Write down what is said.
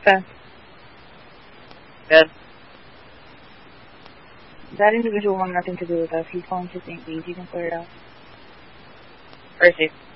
Okay. Good. That individual wanted nothing to do with us. He's calling to St. Beans. You can clear it out. Where is he?